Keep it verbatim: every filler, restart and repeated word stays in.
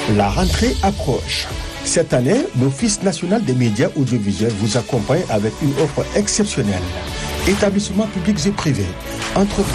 La rentrée approche. Cette année, l'Office national des médias audiovisuels vous accompagne avec une offre exceptionnelle. Établissements publics et privés, entreprises,